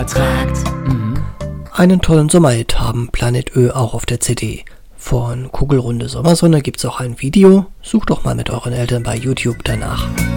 Unbetragt. Einen tollen Sommerhit haben Planet Ö auch auf der CD. Von Kugelrunde Sommersonne gibt's auch ein Video. Sucht doch mal mit euren Eltern bei YouTube danach.